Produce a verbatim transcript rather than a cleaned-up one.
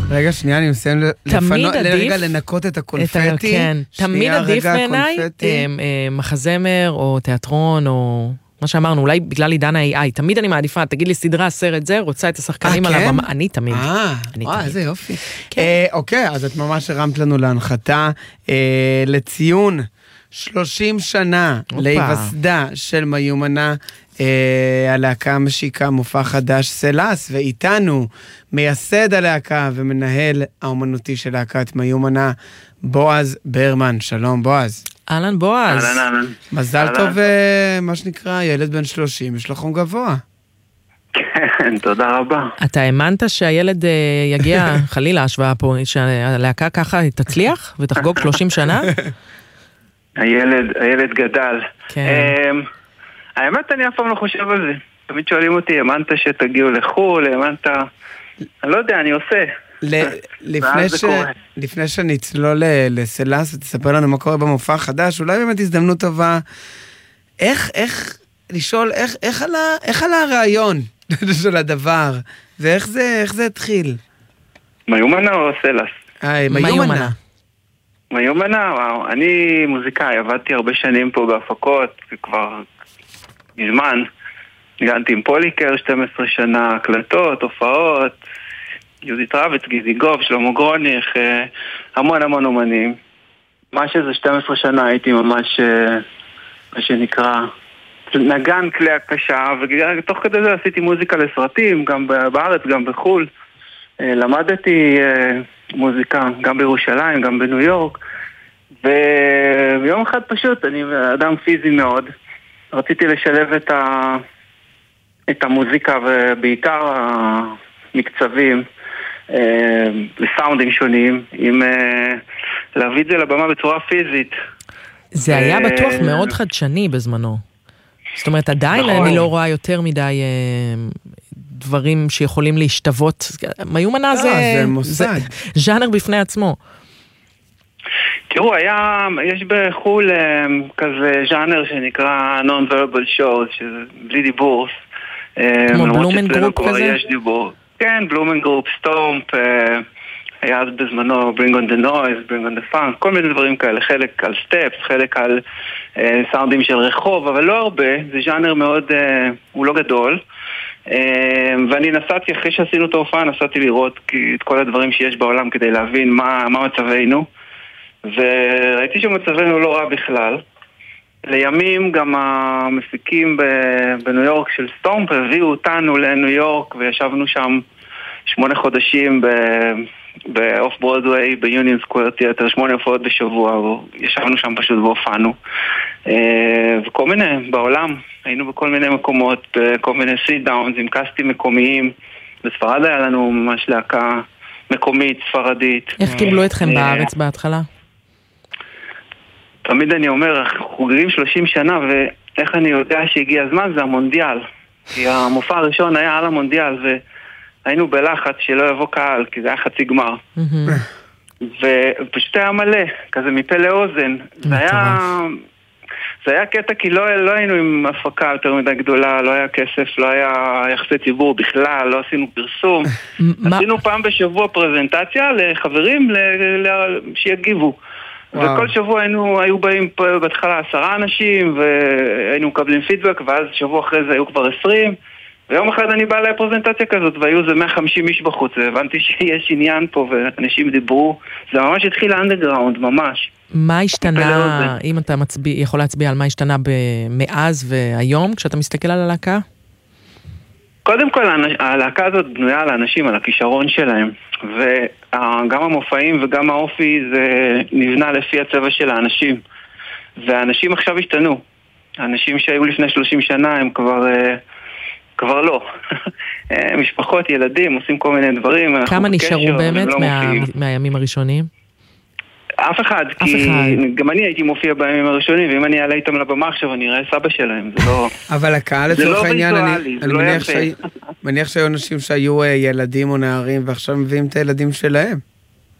רגע, שנייה, אני מסיים לרגע לנקות את הקונפטי. כן, תמיד עדיף בעיניי מחזמר או תיאטרון או מה שאמרנו, אולי בגלל עידן ה-איי איי, תמיד אני מעדיפה, תגיד לי סדרה, סרט זה, רוצה את השחקנים על הבמה, אני תמיד. אה, וואי, איזה יופי. אוקיי, אז את ממש הרמת לנו להנחתה, לציון שלושים שנה להיווסדה של מיומנה, הלהקה המשיקה מופע חדש סלס, ואיתנו מייסד הלהקה ומנהל האומנותי של להקת מיומנה, בועז ברמן. שלום בועז. אהלן בועז. אהלן אהלן. מזל טוב, מה שנקרא, ילד בן שלושים, יש לו חום גבוה. כן, תודה רבה. אתה האמנת שהילד יגיע, חלילה השוואה פה, שהלהקה ככה תצליח ותחגוג שלושים שנה? הילד, הילד גדל. כן. האמת, אני אף פעם לא חושב על זה. תמיד שואלים אותי, האמנת שתגיעו לחול, האמנת... אני לא יודע, אני עושה. לפני שנצלול לסלס ותספר לנו מה קורה במופע החדש, אולי באמת הזדמנות טובה, איך, איך, לשאול, איך, איך עלה, איך עלה הרעיון של הדבר, ואיך זה, איך זה התחיל? מיומנה או סלס? מיומנה. מיומנה, וואו, אני מוזיקאי, עבדתי הרבה שנים פה בהפקות, כבר מזמן, הגעתי עם פוליקר שתים עשרה שנה, הקלטות, הופעות, יהודית רביץ, גיזי גוב, שלמה גרוניך, המון המון אומנים. מה שזה שתים עשרה שנה הייתי ממש, מה שנקרא, נגן כלי הקשה, ותוך כדי זה עשיתי מוזיקה לסרטים, גם בארץ, גם בחול. למדתי מוזיקה גם בירושלים, גם בניו יורק, ויום אחד פשוט, אני אדם פיזי מאוד, רציתי לשלב את, ה... את המוזיקה ובעיקר המקצבים לסאונדים שונים, עם להביא את זה לבמה בצורה פיזית. זה היה בטוח מאוד חדשני בזמנו. זאת אומרת, עדיין אני לא רואה יותר מדי דברים שיכולים להשתוות. מיומנה זה ז'אנר בפני עצמו. תראו, היה, יש בחול כזה ז'אנר שנקרא non-verbal shows, שזה בלי דיבור. כמו בלומן גרופ כזה? יש דיבור. כן, בלומן גרופ, סטומפ, היה אז בזמנו Bring on the Noise, Bring on the Funk, כל מיני דברים כאלה, חלק על סטפס, חלק על סאונדים של רחוב, אבל לא הרבה, זה ז'אנר מאוד, הוא לא גדול. ואני נסעתי, אחרי שעשינו את ההופעה, נסעתי לראות את כל הדברים שיש בעולם כדי להבין מה, מה מצבנו, וראיתי שמצבנו לא רע בכלל. לימים גם המפיקים בניו יורק של סטומפ הביאו אותנו לניו יורק, וישבנו שם שמונה חודשים באוף ברודווי, ביוניון סקוואר תיאטר, שמונה הופעות בשבוע, ישבנו שם פשוט והופענו. וכל מיני, בעולם, היינו בכל מיני מקומות, בכל מיני סיט-דאונס, עם קאסטים מקומיים. בספרד היה לנו ממש להקה מקומית, ספרדית. איך קיבלו אתכם בארץ בהתחלה? תמיד אני אומר, חוגגים שלושים שנה, ואיך אני יודע שהגיע הזמן, זה המונדיאל. כי המופע הראשון היה על המונדיאל, והיינו בלחץ שלא יבוא קהל, כי זה היה חצי גמר. ופשוט היה מלא, כזה מפה לאוזן. זה היה... זה היה קטע כי לא, לא היינו עם הפקה יותר מדי גדולה, לא היה כסף, לא היה יחסי ציבור בכלל, לא עשינו פרסום. עשינו פעם בשבוע פרזנטציה לחברים ל, ל, שיגיבו. וואו. וכל שבוע היינו, היו באים בהתחלה עשרה אנשים, והיינו מקבלים פידבק, ואז שבוע אחרי זה היו כבר עשרים, ויום אחד אני בא לפרזנטציה כזאת, והיו זה מאה וחמישים איש בחוץ, והבנתי שיש עניין פה, ואנשים דיברו, זה ממש התחיל אנדרגראונד, ממש. מה השתנה, אם אתה מצביע, יכול להצביע על מה השתנה מאז והיום, כשאתה מסתכל על הלהקה? קודם כל, הלהקה הזאת בנויה על האנשים, על הכישרון שלהם, וגם המופעים וגם האופי זה נבנה לפי הצבע של האנשים, והאנשים עכשיו השתנו. האנשים שהיו לפני שלושים שנה הם כבר, כבר לא. משפחות, ילדים, עושים כל מיני דברים. כמה נשארו באמת לא מה, מהימים הראשונים? אף אחד, אף כי אחד. גם אני הייתי מופיע בימים הראשונים, ואם אני אעלה איתם לבמה עכשיו, אני אראה סבא שלהם, זה לא... אבל הקהל לצורך העניין, אני, אני לא מניח, ש... מניח שהיו אנשים שהיו ילדים או נערים, ועכשיו מביאים את הילדים שלהם.